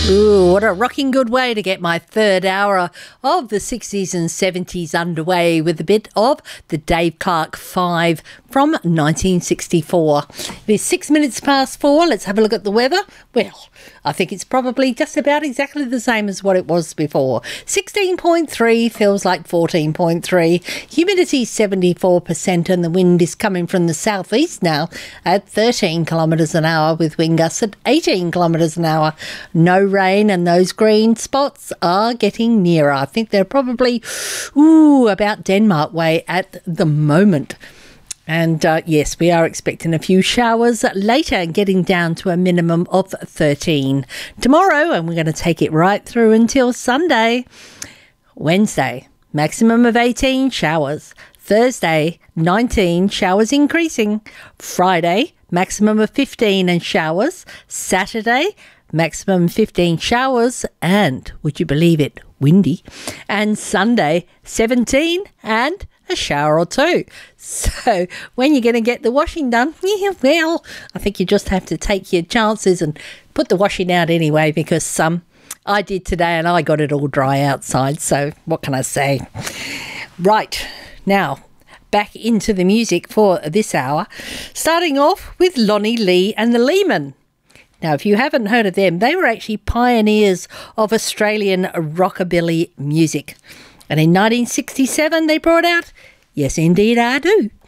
Ooh, what a rocking good way to get my third hour of the 60s and 70s underway with a bit of the Dave Clark 5 from 1964. It is 6 minutes past 4. Let's have a look at the weather. Well, I think it's probably just about exactly the same as what it was before. 16.3 feels like 14.3. Humidity 74% and the wind is coming from the southeast now at 13 kilometres an hour with wind gusts at 18 kilometres an hour. No rain and those green spots are getting nearer. I think they're probably about Denmark way at the moment. And yes, we are expecting a few showers later, getting down to a minimum of 13 tomorrow, and we're going to take it right through until Sunday. Wednesday, maximum of 18 showers. Thursday, 19 showers increasing. Friday, maximum of 15 and showers. Saturday, maximum 15 showers and, would you believe it, windy. And Sunday, 17 and a shower or two. So when you're going to get the washing done, well, I think you just have to take your chances and put the washing out anyway, because I did today and I got it all dry outside. So what can I say? Right, now back into the music for this hour, starting off with Lonnie Lee and the Leemen. Now, if you haven't heard of them, they were actually pioneers of Australian rockabilly music. And in 1967, they brought out Yes Indeed I Do.